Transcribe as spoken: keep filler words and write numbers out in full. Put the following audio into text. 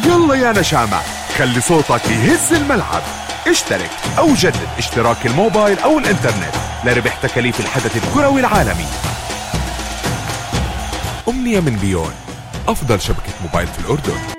يلا يا نشامة، خلي صوتك يهز الملعب. اشترك أو جدد اشتراك الموبايل أو الإنترنت لربح تكاليف الحدث الكروي العالمي. أمنية من بيون، أفضل شبكة موبايل في الأردن.